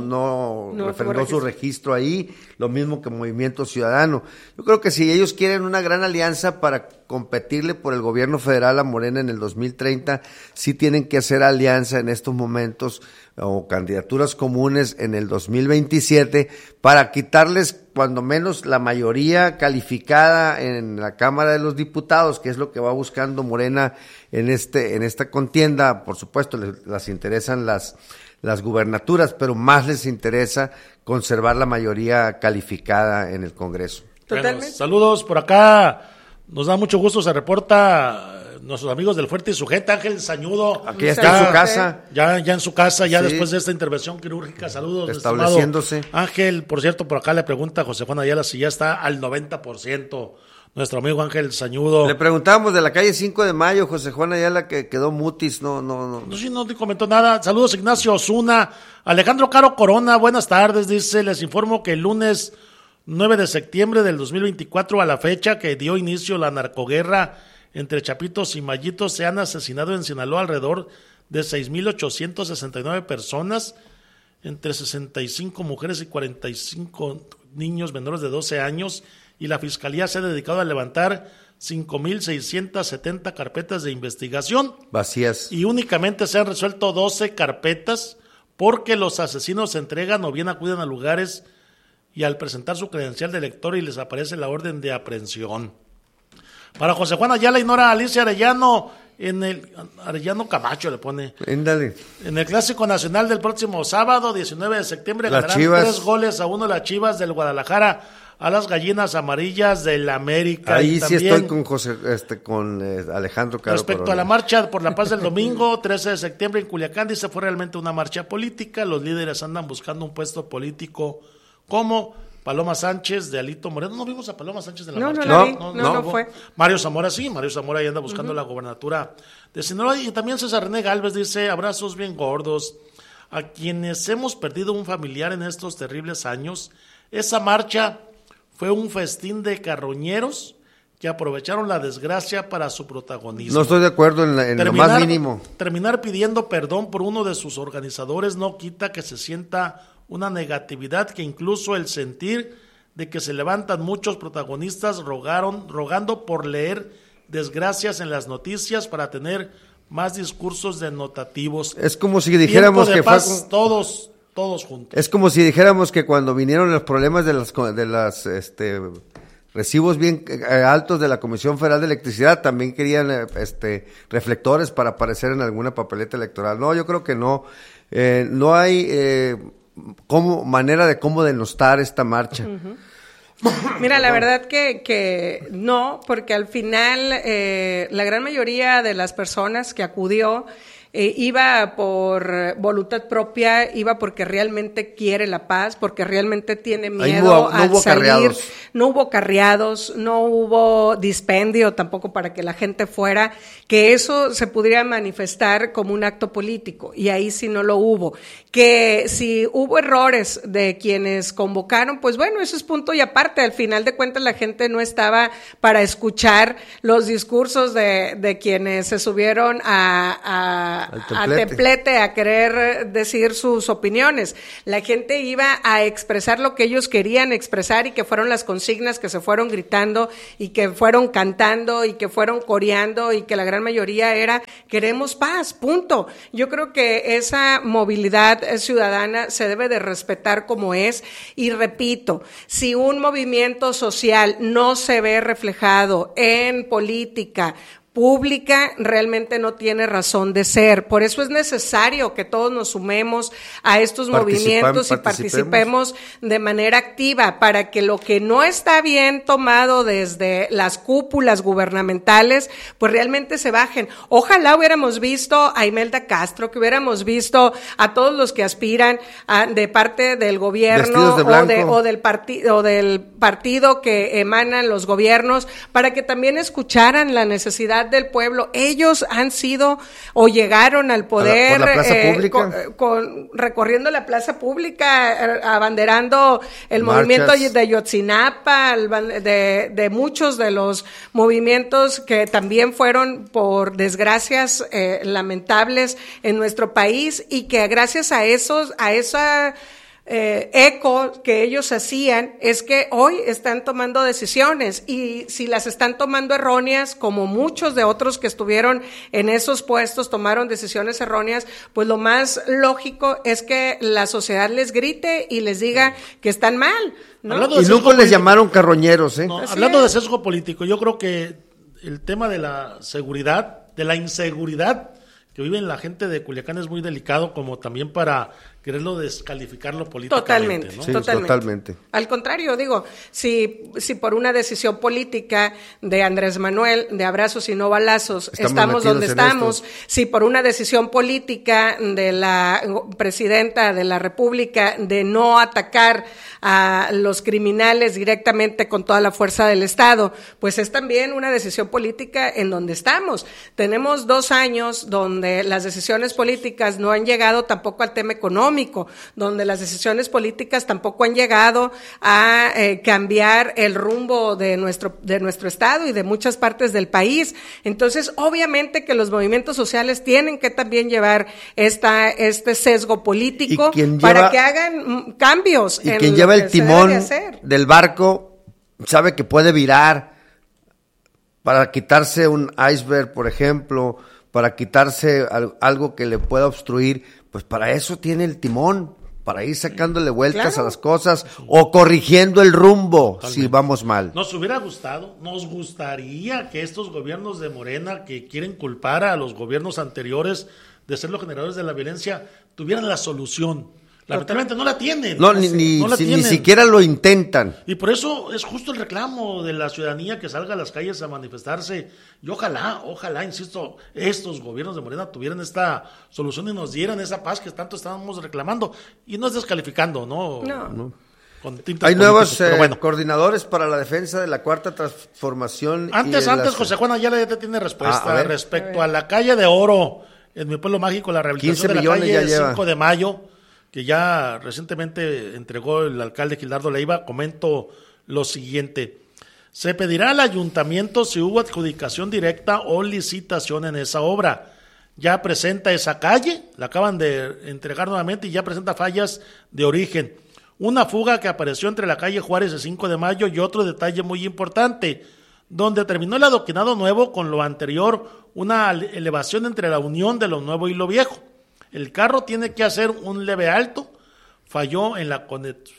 no refrendó su registro ahí, lo mismo que Movimiento Ciudadano. Yo creo que si ellos quieren una gran alianza para competirle por el gobierno federal a Morena en el 2030, sí tienen que hacer alianza en estos momentos o candidaturas comunes en el 2027 para quitarles cuando menos la mayoría calificada en la Cámara de los Diputados, que es lo que va buscando Morena en esta contienda. Por supuesto, les interesan las gubernaturas, pero más les interesa conservar la mayoría calificada en el Congreso. Totalmente. Bueno, saludos por acá, nos da mucho gusto, se reporta nuestros amigos del Fuerte y Sujeta, Ángel Sañudo. Aquí está en su casa. Ya en su casa, ya sí. Después de esta intervención quirúrgica. Saludos, estableciéndose. Ángel, por cierto, por acá le pregunta a José Juan Ayala si ya está al 90%. Nuestro amigo Ángel Sañudo. Le preguntábamos de la calle 5 de Mayo, José Juan Ayala, que quedó mutis, no te comentó nada. Saludos, Ignacio Osuna. Alejandro Caro Corona, buenas tardes, dice, les informo que el lunes 9 de septiembre del 2024 a la fecha que dio inicio la narcoguerra entre Chapitos y Mayitos, se han asesinado en Sinaloa alrededor de 6,869 personas, entre 65 mujeres y 45 niños menores de 12 años, y la Fiscalía se ha dedicado a levantar 5,670 carpetas de investigación. Vacías. Y únicamente se han resuelto 12 carpetas porque los asesinos se entregan o bien acuden a lugares y al presentar su credencial de lector y les aparece la orden de aprehensión. Para José Juan Ayala y Nora Alicia Arellano, Arellano Camacho le pone. Éndale. En el Clásico Nacional del próximo sábado, 19 de septiembre, las ganarán Chivas. 3-1 las Chivas del Guadalajara a las Gallinas Amarillas del América. Ahí y sí también, estoy con Alejandro Caro respecto Corona. a la marcha por la paz del domingo, 13 de septiembre en Culiacán, dice, fue realmente una marcha política. Los líderes andan buscando un puesto político como Paloma Sánchez de Alito Moreno. ¿No vimos a Paloma Sánchez en la marcha? No fue. Mario Zamora sí, Mario Zamora ahí anda buscando la gobernatura de Sinaloa. Y también César René Gálvez dice, abrazos bien gordos a quienes hemos perdido un familiar en estos terribles años. Esa marcha fue un festín de carroñeros que aprovecharon la desgracia para su protagonismo. No estoy de acuerdo en lo más mínimo. Terminar pidiendo perdón por uno de sus organizadores no quita que se sienta una negatividad, que incluso el sentir de que se levantan muchos protagonistas rogando por leer desgracias en las noticias para tener más discursos denotativos. Es como si dijéramos que paz, todos juntos. Es como si dijéramos que cuando vinieron los problemas de las recibos bien altos de la Comisión Federal de Electricidad, también querían reflectores para aparecer en alguna papeleta electoral. No, yo creo que no. No hay manera de cómo denostar esta marcha. Uh-huh. Mira, la verdad que no, porque al final la gran mayoría de las personas que acudió iba por voluntad propia, iba porque realmente quiere la paz, porque realmente tiene miedo a salir. No hubo carreados, no hubo dispendio tampoco para que la gente fuera, que eso se pudiera manifestar como un acto político, y ahí sí no lo hubo. Que si hubo errores de quienes convocaron, pues bueno, eso es punto y aparte. Al final de cuentas la gente no estaba para escuchar los discursos de quienes se subieron a templete a querer decir sus opiniones. La gente iba a expresar lo que ellos querían expresar, y que fueron las consignas que se fueron gritando y que fueron cantando y que fueron coreando, y que la gran mayoría era queremos paz, punto. Yo creo que esa movilidad ciudadana se debe de respetar como es, y repito, si un movimiento social no se ve reflejado en política pública, realmente no tiene razón de ser. Por eso es necesario que todos nos sumemos a estos movimientos y participemos de manera activa, para que lo que no está bien tomado desde las cúpulas gubernamentales, pues realmente se bajen. Ojalá hubiéramos visto a Imelda Castro, que hubiéramos visto a todos los que aspiran de parte del gobierno o del partido que emanan los gobiernos, para que también escucharan la necesidad del pueblo. Ellos han sido o llegaron al poder por la plaza pública, recorriendo la plaza pública, abanderando el marchas, movimiento de Yotzinapa, de muchos de los movimientos que también fueron por desgracias lamentables en nuestro país, y que gracias a esa eco que ellos hacían es que hoy están tomando decisiones, y si las están tomando erróneas, como muchos de otros que estuvieron en esos puestos tomaron decisiones erróneas, pues lo más lógico es que la sociedad les grite y les diga que están mal, ¿no? Y nunca les llamaron carroñeros, ¿eh? No, hablando de sesgo político, yo creo que el tema de la seguridad, de la inseguridad que vive la gente de Culiacán es muy delicado, como también para quererlo descalificarlo políticamente. Totalmente, ¿no? Sí, totalmente. Al contrario, digo, si por una decisión política de Andrés Manuel, de abrazos y no balazos, estamos donde estamos, si por una decisión política de la presidenta de la República de no atacar a los criminales directamente con toda la fuerza del Estado, pues es también una decisión política en donde estamos. Tenemos 2 años donde las decisiones políticas no han llegado tampoco al tema económico, donde las decisiones políticas tampoco han llegado a cambiar el rumbo de nuestro estado y de muchas partes del país. Entonces, obviamente que los movimientos sociales tienen que también llevar este sesgo político para que hagan cambios. Y quien lleva el timón del barco sabe que puede virar para quitarse un iceberg, por ejemplo, para quitarse algo que le pueda obstruir. Pues para eso tiene el timón, para ir sacándole vueltas a las cosas o corrigiendo el rumbo. Totalmente. Si vamos mal. Nos gustaría que estos gobiernos de Morena, que quieren culpar a los gobiernos anteriores de ser los generadores de la violencia, tuvieran la solución. Lamentablemente no la tienen. Ni siquiera lo intentan. Y por eso es justo el reclamo de la ciudadanía que salga a las calles a manifestarse. Y ojalá, insisto, estos gobiernos de Morena tuvieran esta solución y nos dieran esa paz que tanto estábamos reclamando. Y no es descalificando, ¿no? Hay nuevos coordinadores para la defensa de la Cuarta Transformación. Antes, José Juan Ayala ya te tiene respuesta respecto a la calle de Oro, en mi pueblo mágico, la rehabilitación de la calle 5 de Mayo, que ya recientemente entregó el alcalde Gildardo Leiva. Comento lo siguiente: Se pedirá al ayuntamiento si hubo adjudicación directa o licitación en esa obra. Ya presenta esa calle, la acaban de entregar nuevamente y ya presenta fallas de origen. Una fuga que apareció entre la calle Juárez y 5 de Mayo y otro detalle muy importante, donde terminó el adoquinado nuevo con lo anterior, una elevación entre la unión de lo nuevo y lo viejo. El carro tiene que hacer un leve alto, falló en la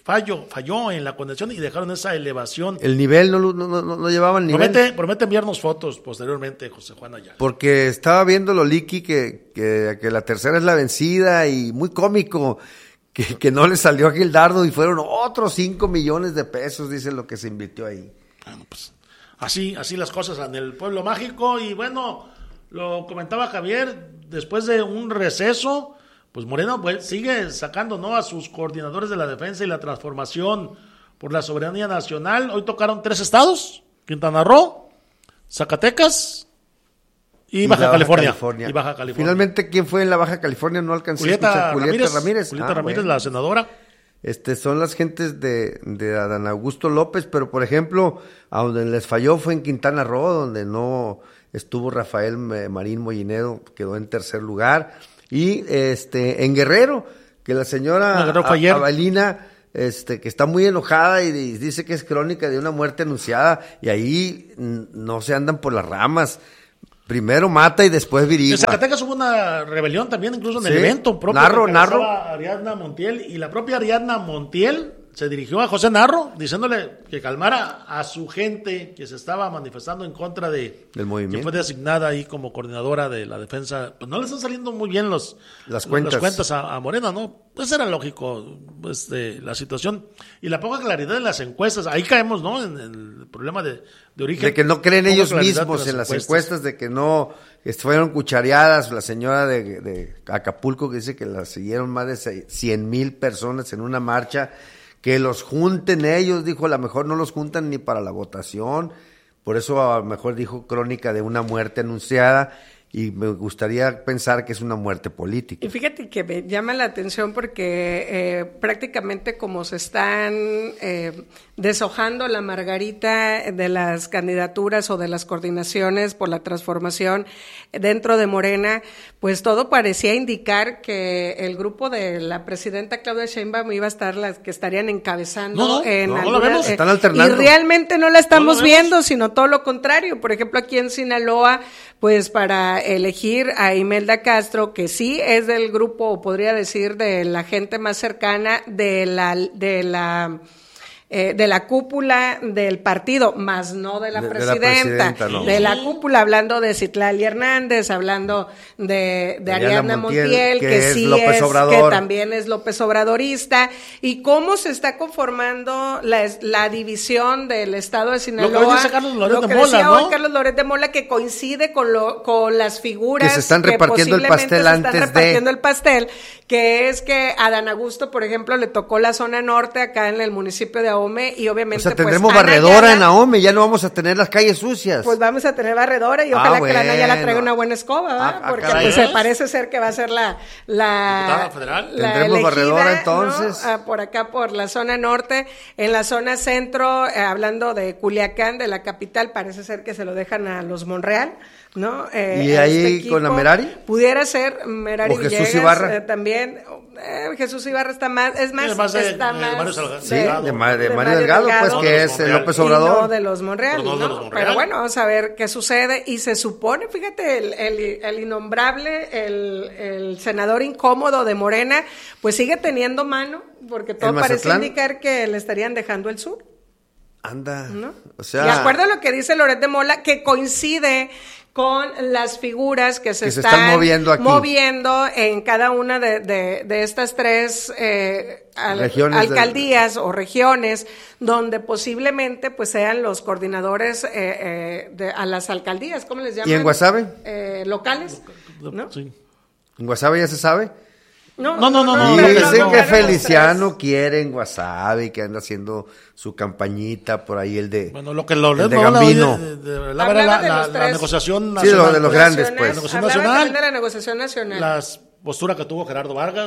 conexión y dejaron esa elevación. El nivel no llevaba el nivel. Promete enviarnos fotos posteriormente, José Juan Ayala. Porque estaba viendo lo Liqui que la tercera es la vencida y muy cómico que no le salió a Gildardo y fueron otros 5 millones de pesos, dice lo que se invirtió ahí. Bueno, pues así las cosas en el pueblo mágico. Y bueno, lo comentaba Javier, después de un receso, pues Morena pues sigue sacando, ¿no?, a sus coordinadores de la defensa y la transformación por la soberanía nacional. Hoy tocaron 3 estados, Quintana Roo, Zacatecas y Baja California. Y Baja California. Finalmente, ¿quién fue en la Baja California? No alcancé a escuchar. Julieta Ramírez. Julieta Ramírez, la senadora. Son las gentes de Adán Augusto López, pero por ejemplo, a donde les falló fue en Quintana Roo, donde no estuvo Rafael Marín Mollinedo, quedó en tercer lugar. Y en Guerrero, que la señora Avalina, que está muy enojada y dice que es crónica de una muerte anunciada, y ahí no se andan por las ramas. Primero mata y después virigua. En Zacatecas hubo una rebelión también, incluso en el evento propio. Narro. Ariadna Montiel, y la propia Ariadna Montiel se dirigió a José Narro diciéndole que calmara a su gente que se estaba manifestando en contra del movimiento. Que fue designada ahí como coordinadora de la defensa. Pues no le están saliendo muy bien las cuentas a Morena, ¿no? Pues era lógico la situación y la poca claridad en las encuestas. Ahí caemos, ¿no?, en el problema de origen. De que no creen ellos mismos en las encuestas, de que no fueron cuchareadas. La señora de Acapulco que dice que la siguieron más de 100,000 personas en una marcha. Que los junten ellos, dijo, a lo mejor no los juntan ni para la votación, por eso a lo mejor dijo crónica de una muerte anunciada, y me gustaría pensar que es una muerte política. Y fíjate que me llama la atención porque prácticamente como se están deshojando la margarita de las candidaturas o de las coordinaciones por la transformación dentro de Morena, pues todo parecía indicar que el grupo de la presidenta Claudia Sheinbaum iba a estar las que estarían encabezando la vemos. Están alternando. Y realmente no la estamos viendo, sino todo lo contrario. Por ejemplo, aquí en Sinaloa, pues para elegir a Imelda Castro, que sí es del grupo, o podría decir de la gente más cercana de la cúpula del partido, más no de la presidenta, no. De la cúpula, hablando de Citlali Hernández, hablando de Ariadna Montiel, que sí es, que también es López Obradorista, y cómo se está conformando la división del estado de Sinaloa. Lo que dice Carlos Loret de Mola, ¿no? Hoy Carlos Loret de Mola, que coincide con las figuras que se están repartiendo el pastel el pastel, que es que a Adán Augusto, por ejemplo, le tocó la zona norte acá en el municipio de Ahome, y obviamente tendremos barredora en Ahome, ya no vamos a tener las calles sucias. Pues vamos a tener barredora, y ojalá que la Naya la traiga una buena escoba, ¿verdad? Porque pues se parece ser que va a ser la diputada federal. Tendremos elegida, barredora entonces, ¿no? Por acá, por la zona norte. En la zona centro, hablando de Culiacán, de la capital, parece ser que se lo dejan a los Monreal, ¿no? ¿Y ahí con la Merari? Pudiera ser Merari o Jesús Villegas, Ibarra. También. Jesús Ibarra está más, de Mario Delgado, pues, que es López Obrador. Y no de los Monreal, ¿no? Pero bueno, vamos a ver qué sucede. Y se supone, fíjate, el innombrable, el senador incómodo de Morena, pues sigue teniendo mano, porque todo parece indicar que le estarían dejando el sur. Anda, ¿no? O sea... De acuerdo a lo que dice Loret de Mola, que coincide con las figuras que se están moviendo en cada una de estas 3 alcaldías o regiones, donde posiblemente pues sean los coordinadores a las alcaldías, ¿cómo les llaman? ¿Y en Guasave? Locales, ¿no? Sí. ¿En Guasave ya se sabe? No. Dicen que Feliciano quiere en Guasave, que anda haciendo su campañita por ahí, el de Gambino. La negociación nacional. Sí, de los grandes, pues. La negociación nacional. nacional. De la negociación nacional. La postura que tuvo Gerardo Vargas,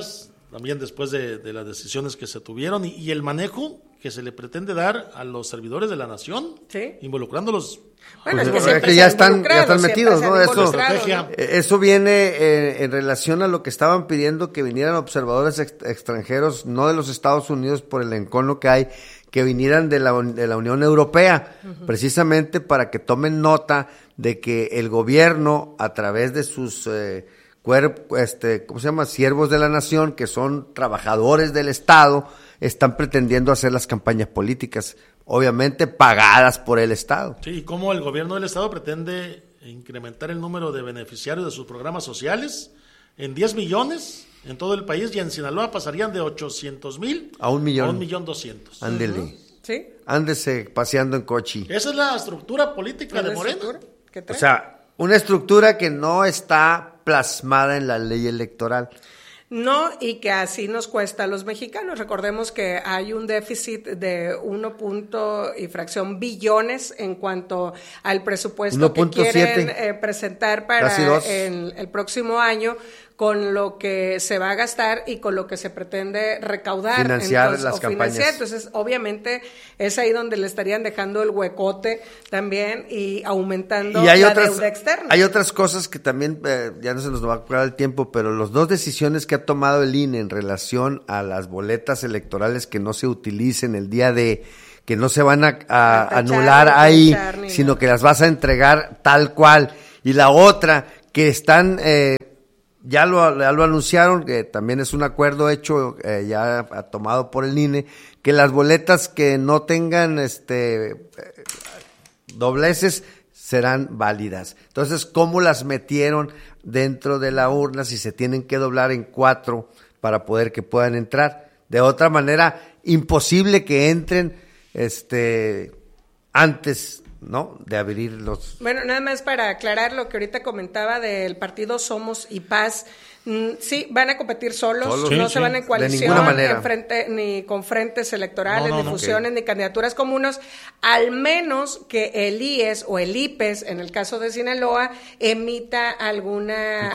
también después de las decisiones que se tuvieron y el manejo que se le pretende dar a los servidores de la nación, involucrándolos. Bueno, pues es que ya están metidos, ¿no? Eso viene en relación a lo que estaban pidiendo, que vinieran observadores extranjeros, no de los Estados Unidos por el encono que hay, que vinieran de la Unión Europea, precisamente para que tomen nota de que el gobierno, a través de sus ¿cómo se llama? Siervos de la nación, que son trabajadores del Estado, están pretendiendo hacer las campañas políticas, obviamente pagadas por el Estado. Sí, y cómo el gobierno del Estado pretende incrementar el número de beneficiarios de sus programas sociales en 10 millones en todo el país, y en Sinaloa pasarían de 800,000 a 1,200,000. 1,200,000. Ándele. Sí. Ándese paseando en coche. Esa es la estructura política de Morena. O sea, una estructura que no está plasmada en la ley electoral. No, y que así nos cuesta a los mexicanos. Recordemos que hay un déficit de 1 billones en cuanto al presupuesto que quieren presentar para el próximo año, con lo que se va a gastar y con lo que se pretende recaudar. Financiar las campañas. Entonces, obviamente, es ahí donde le estarían dejando el huecote también y aumentando la deuda externa. Hay otras cosas que también, ya no se nos va a acabar el tiempo, pero las 2 decisiones que ha tomado el INE en relación a las boletas electorales que no se utilicen el día de, que no se van a anular ahí, sino que las vas a entregar tal cual. Y la otra, que están... Ya lo anunciaron, que también es un acuerdo hecho, ya tomado por el INE, que las boletas que no tengan dobleces serán válidas. Entonces, ¿cómo las metieron dentro de la urna si se tienen que doblar en 4 para poder que puedan entrar? De otra manera, imposible que entren antes, ¿no? De abrir los... Bueno, nada más para aclarar lo que ahorita comentaba del partido Somos y Paz. Sí, van a competir solos, no se van en coalición, ni con frentes electorales, ni fusiones, ni candidaturas comunes, al menos que el IES o el IPES, en el caso de Sinaloa, emita alguna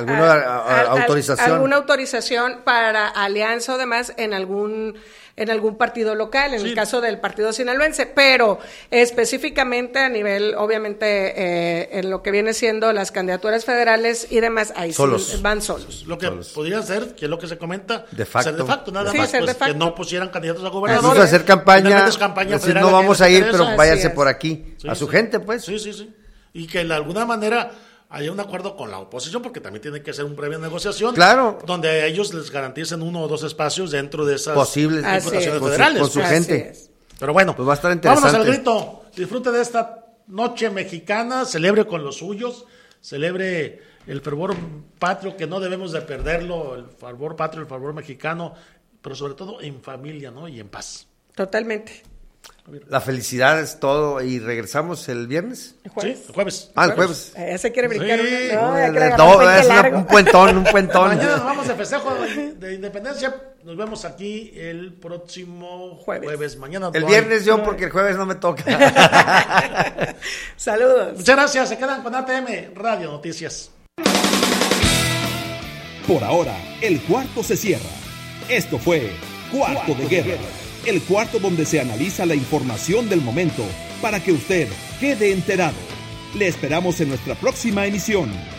autorización para alianza o demás en algún partido local, en el caso del partido sinaloense, pero específicamente a nivel, obviamente, en lo que viene siendo las candidaturas federales y demás, ahí sí van solos. Lo que podría ser, que es lo que se comenta, de facto, ser de facto, nada sí, más, pues, que no pusieran candidatos a gobernadores. Hacer campaña, decir, no vamos a ir, pero váyanse por aquí, sí, a su gente, pues. Sí. Y que de alguna manera haya un acuerdo con la oposición, porque también tiene que ser una previa negociación, claro, donde a ellos les garanticen 1 o 2 espacios dentro de esas posibles diputaciones federales. Con su gente. Pero bueno, pues va a estar interesante. Vámonos al grito. Disfrute de esta noche mexicana, celebre con los suyos, celebre el fervor patrio, que no debemos de perderlo, el fervor patrio, el fervor mexicano, pero sobre todo en familia, ¿no? Y en paz. Totalmente. La felicidad es todo. ¿Y regresamos el viernes? ¿El jueves? Sí, el jueves. El jueves. Se quiere brincar. Es un puentón. Mañana nos vamos de festejo de independencia. Nos vemos aquí el próximo jueves. Mañana. El viernes yo, porque el jueves no me toca. Saludos. Muchas gracias. Se quedan con ATM Radio Noticias. Por ahora, el cuarto se cierra. Esto fue Cuarto de Guerra. El cuarto donde se analiza la información del momento para que usted quede enterado. Le esperamos en nuestra próxima emisión.